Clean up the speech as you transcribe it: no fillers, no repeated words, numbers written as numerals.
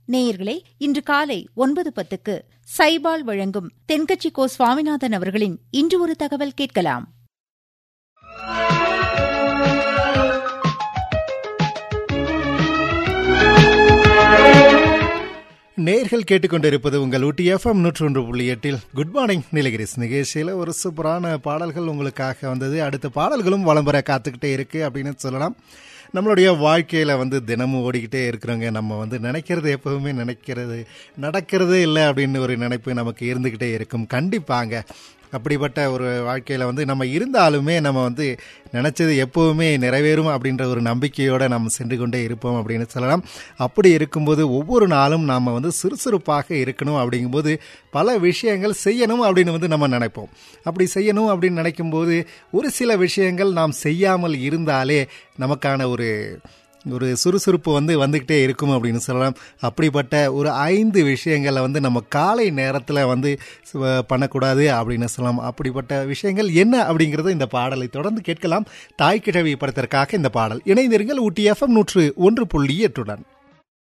நேயர்களே, இன்று காலை 9:10 சைபால் வழங்கும் தென்கட்சி கோ சுவாமிநாதன் அவர்களின் இன்று ஒரு தகவல் கேட்கலாம். நேர்கள் கேட்டுக்கொண்டிருப்பது உங்கள் ஊட்டி FM 101.8 குட் மார்னிங் நீலகிரிஸ் நிகழ்ச்சியில் ஒரு சூப்பரான பாடல்கள் உங்களுக்காக வந்தது. அடுத்த பாடல்களும் வளம்பர காத்துக்கிட்டே இருக்கு அப்படின்னு சொல்லலாம். நம்மளுடைய வாழ்க்கையில் தினமும் ஓடிக்கிட்டே இருக்கிறோங்க. நம்ம நினைக்கிறது எப்பவுமே நடக்கிறதே இல்லை அப்படின்னு ஒரு நினைப்பு நமக்கு இருந்துக்கிட்டே இருக்கும். கண்டிப்பாங்க அப்படிப்பட்ட ஒரு வாழ்க்கையில் நம்ம இருந்தாலுமே நம்ம நினச்சது எப்போவுமே நிறைவேறும் அப்படின்ற ஒரு நம்பிக்கையோடு நம்ம சென்று கொண்டே இருப்போம் அப்படின்னு சொல்லலாம். அப்படி இருக்கும்போது ஒவ்வொரு நாளும் நாம் சுறுசுறுப்பாக இருக்கணும் அப்படிங்கும்போது பல விஷயங்கள் செய்யணும் அப்படின்னு நம்ம நினைப்போம். அப்படி செய்யணும் அப்படின்னு நினைக்கும்போது ஒரு சில விஷயங்கள் நாம் செய்யாமல் இருந்தாலே நமக்கான ஒரு சுறுசுறுப்பு வந்துக்கிட்டே இருக்கும் அப்படின்னு சொல்லலாம். அப்படிப்பட்ட ஒரு 5 விஷயங்களை நம்ம காலை நேரத்தில் பண்ணக்கூடாது அப்படின்னு சொல்லலாம். அப்படிப்பட்ட விஷயங்கள் என்ன அப்படிங்கிறத இந்த பாடலை தொடர்ந்து கேட்கலாம். தாய் கிழவி படத்திற்காக இந்த பாடல். இணைந்திருங்கள் ஊட்டி FM 101.8.